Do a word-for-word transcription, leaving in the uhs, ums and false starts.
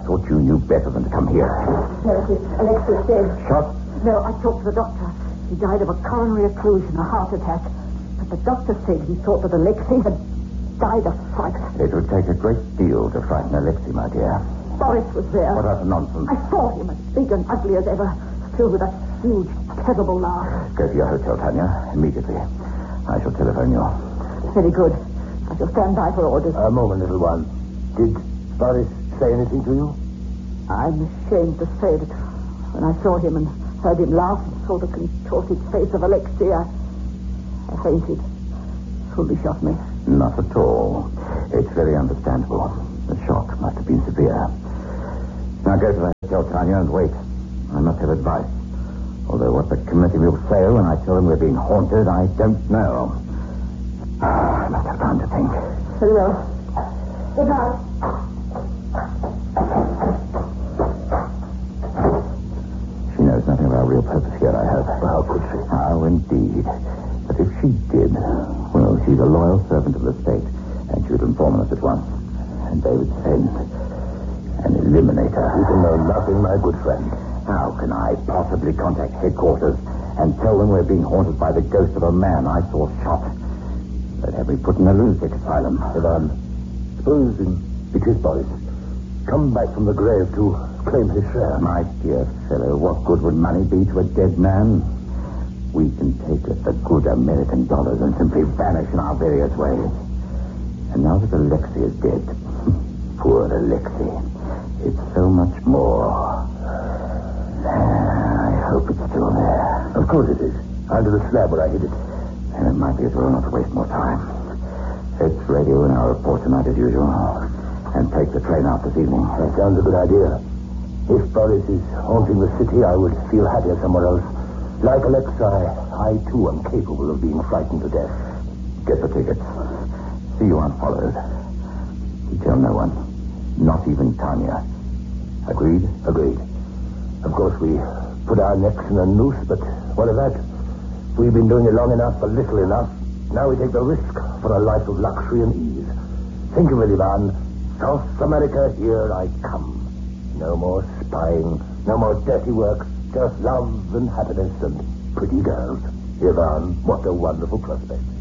thought you knew better than to come here. There it is. Alexei's dead. Shot? No, I talked to the doctor. He died of a coronary occlusion, a heart attack. But the doctor said he thought that Alexei had died of fright. It would take a great deal to frighten Alexei, my dear. Boris was there. What utter nonsense. I saw him as big and ugly as ever, still with that huge, terrible laugh. Go to your hotel, Tanya, immediately. I shall telephone you. Very good. I shall stand by for orders. A moment, little one. Did Boris say anything to you? I'm ashamed to say that when I saw him and heard him laugh and saw the contorted face of Alexei, I, I fainted. Foolish of me. Not at all. It's very understandable. The shock must have been severe. Now go to the hotel, Tanya, and wait. I must have advice. Although what the committee will say when I tell them we're being haunted, I don't know. Ah, I must have time to think. Very well. Good night. She knows nothing of our real purpose here, I hope. How could she? How indeed. But if she did, well, she's a loyal servant of the state, and she would inform us at once. And David's friend, an eliminator. You can know nothing, my good friend. How can I possibly contact headquarters and tell them we're being haunted by the ghost of a man I saw shot? They'd have me put in a lunatic asylum. Ivan, suppose it is Boris. Come back from the grave to claim his share. My dear fellow, what good would money be to a dead man? We can take it the good American dollars and simply vanish in our various ways. And now that Alexei is dead, poor Alexei, it's so much more. I hope it's still there. Of course it is. Under the slab where I hid it. And it might be as well not to waste more time. Let's radio in our report tonight as usual. And take the train out this evening. That sounds a good idea. If Boris is haunting the city, I would feel happier somewhere else. Like Alexei, I too am capable of being frightened to death. Get the tickets. See you aren't followed. You tell no one. Not even Tanya. Agreed? Agreed. Of course, we put our necks in a noose, but what of that? We've been doing it long enough, but little enough. Now we take the risk for a life of luxury and ease. Think of it, Ivan. South America, here I come. No more spying, no more dirty work, just love and happiness and pretty girls. Ivan, what a wonderful prospect.